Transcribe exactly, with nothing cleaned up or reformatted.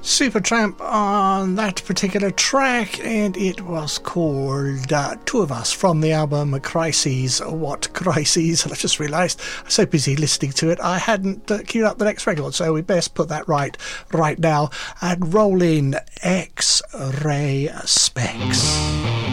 Supertramp on that particular track, and it was called uh, Two of Us from the album Crises. What Crises? I just realised I was so busy listening to it I hadn't uh, queued up the next record, so we best put that right right now and roll in X-Ray Specs.